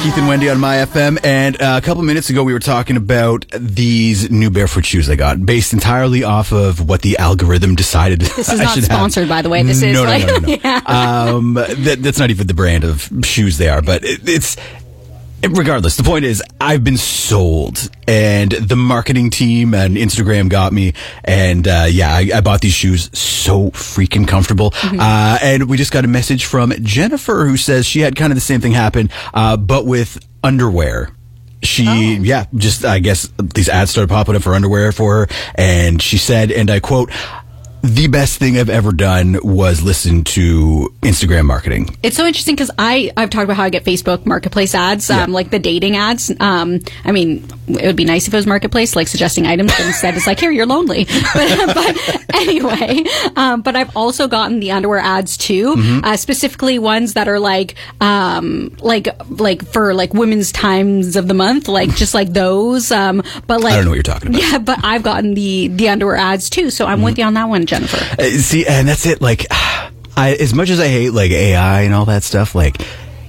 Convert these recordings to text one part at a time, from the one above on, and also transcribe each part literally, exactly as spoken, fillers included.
Keith and Wendy on My F M, and uh, a couple minutes ago we were talking about these new barefoot shoes I got, based entirely off of what the algorithm decided. This is I not should sponsored, have. by the way. This no, is no, like, no, no, no. yeah. um, that, that's not even the brand of shoes they are, but it, it's. Regardless, the point is, I've been sold, and the marketing team and Instagram got me, and uh, yeah, I, I bought these shoes, so freaking comfortable. Mm-hmm. Uh, and we just got a message from Jennifer, who says she had kind of the same thing happen, uh, but with underwear. She, oh. yeah, just, I guess, these ads started popping up for underwear for her, and she said, and I quote, "The best thing I've ever done was listen to Instagram marketing." It's so interesting because I, I've talked about how I get Facebook Marketplace ads, um, yeah. like the dating ads. Um, I mean, it would be nice if it was Marketplace, like suggesting items, but instead it's like, here, you're lonely. But, but anyway, um, but I've also gotten the underwear ads too, mm-hmm. uh, specifically ones that are like, um, like, like for like women's times of the month, like just like those. Um, but like, I don't know what you're talking about. Yeah, but I've gotten the, the underwear ads too. So I'm mm-hmm. with you on that one, Jennifer. Uh, see, and that's it. Like, I, as much as I hate like A I and all that stuff, like,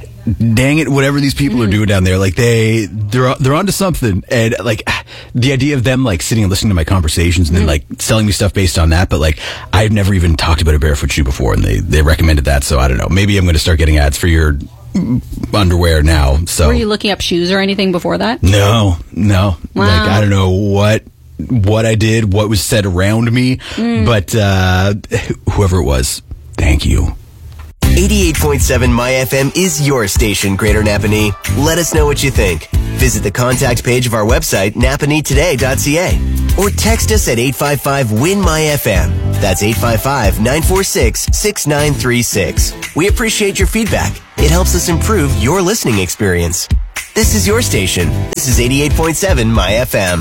dang it, whatever these people mm-hmm. are doing down there, like they they're they're onto something. And like the idea of them like sitting and listening to my conversations and mm-hmm. then like selling me stuff based on that. But like I've never even talked about a barefoot shoe before, and they they recommended that. So I don't know. Maybe I'm going to start getting ads for your underwear now. So were you looking up shoes or anything before that? No, no. Wow. Like I don't know what. what I did, what was said around me, mm. but uh, whoever it was, thank you. eighty-eight point seven My F M is your station, Greater Napanee. Let us know what you think. Visit the contact page of our website, napanee today dot c a, or text us at eight five five, W I N, M Y F M. That's eight five five, nine four six, six nine three six. We appreciate your feedback. It helps us improve your listening experience. This is your station. This is eighty-eight point seven My F M.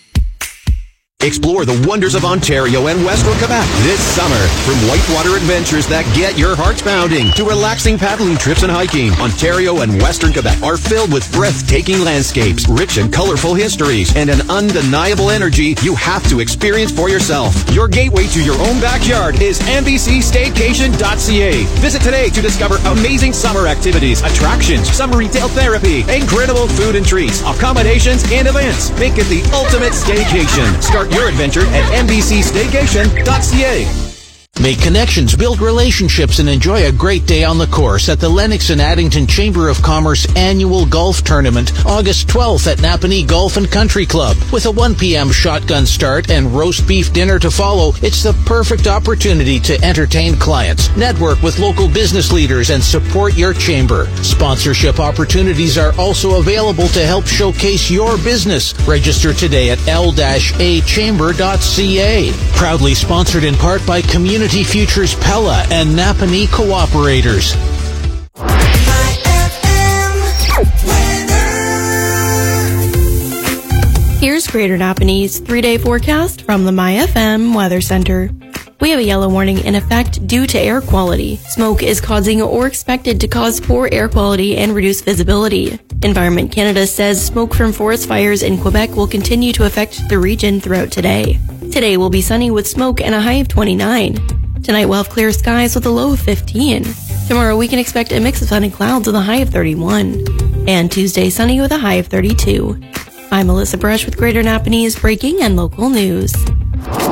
Explore the wonders of Ontario and Western Quebec this summer. From whitewater adventures that get your hearts pounding to relaxing paddling trips and hiking, Ontario and Western Quebec are filled with breathtaking landscapes, rich and colorful histories, and an undeniable energy you have to experience for yourself. Your gateway to your own backyard is N B C staycation dot c a. Visit today to discover amazing summer activities, attractions, summer retail therapy, incredible food and treats, accommodations, and events. Make it the ultimate staycation. Start your adventure at N B C staycation dot c a. Make connections, build relationships, and enjoy a great day on the course at the Lennox and Addington Chamber of Commerce annual golf tournament, August twelfth at Napanee Golf and Country Club. With a one p.m. shotgun start and roast beef dinner to follow, it's the perfect opportunity to entertain clients, network with local business leaders, and support your chamber. Sponsorship opportunities are also available to help showcase your business. Register today at l a chamber dot c a. Proudly sponsored in part by Community Futures Pella and Napanee Cooperators. Here's Greater Napanee's three-day forecast from the My F M Weather Center. We have a yellow warning in effect due to air quality. Smoke is causing or expected to cause poor air quality and reduce visibility. Environment Canada says smoke from forest fires in Quebec will continue to affect the region throughout today. Today will be sunny with smoke and a high of twenty-nine. Tonight we'll have clear skies with a low of fifteen. Tomorrow we can expect a mix of sun and clouds with a high of thirty-one. And Tuesday sunny with a high of thirty-two. I'm Melissa Brush with Greater Napanee's breaking and local news.